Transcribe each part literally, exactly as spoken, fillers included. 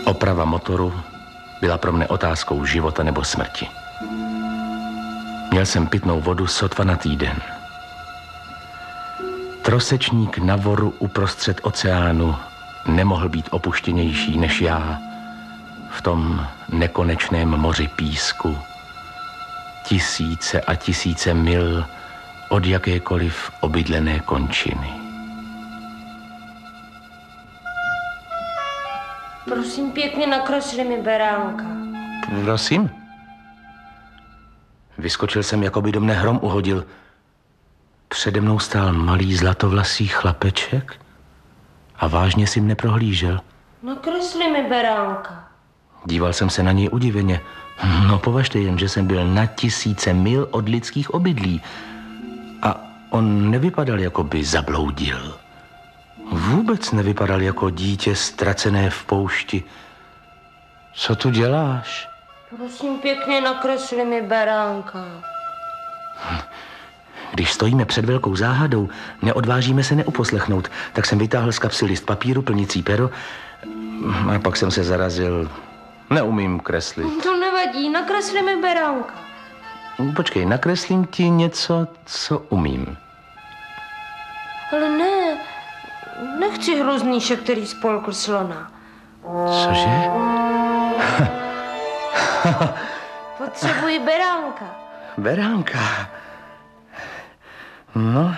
Oprava motoru byla pro mne otázkou života nebo smrti. Měl jsem pitnou vodu sotva na týden. Trosečník na voru uprostřed oceánu nemohl být opuštěnější než já v tom nekonečném moři písku. Tisíce a tisíce mil od jakékoliv obydlené končiny. Prosím pěkně, nakresli mi beránka. Prosím? Vyskočil jsem, jako by do mne hrom uhodil. Přede mnou stál malý zlatovlasý chlapeček a vážně si mne prohlížel. Nakresli mi beránka. Díval jsem se na něj udiveně. No považte jen, že jsem byl na tisíce mil od lidských obydlí. A on nevypadal, jako by zabloudil. Vůbec nevypadal jako dítě ztracené v poušti. Co tu děláš? Prosím pěkně, nakresli mi beránka. Když stojíme před velkou záhadou, neodvážíme se neuposlechnout, tak jsem vytáhl z kapsy list papíru plnící pero a pak jsem se zarazil. Neumím kreslit. To nevadí, nakresli mi beránka. Počkej, nakreslím ti něco, co umím. Ale ne, nechci hroznýše, který spolkl slona. Cože? Potřebuji beránka. Beránka. No,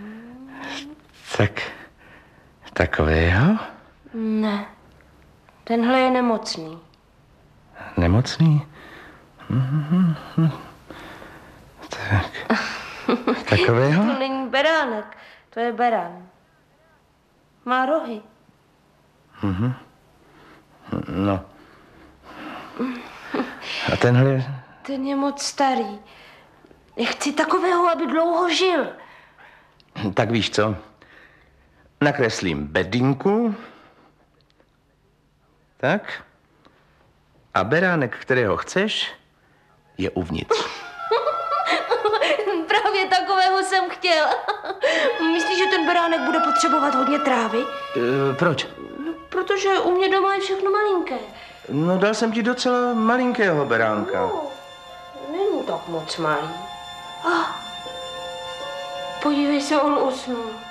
tak takového? Ne, tenhle je nemocný. Nemocný? Mm-hmm. Tak, takového? To není beránek, to je berán. Má rohy. Mm-hmm. No. A tenhle? Ten je moc starý. Chci takového, aby dlouho žil. Tak víš co? Nakreslím bedinku. Tak. A beránek, kterého chceš, je uvnitř. Právě takového jsem chtěl. Myslíš, že ten beránek bude potřebovat hodně trávy? E, proč? No, protože u mě doma je všechno malinké. No, dal jsem ti docela malinkého beránka. No, není tak moc malý. Ah, podívej se, on usnul.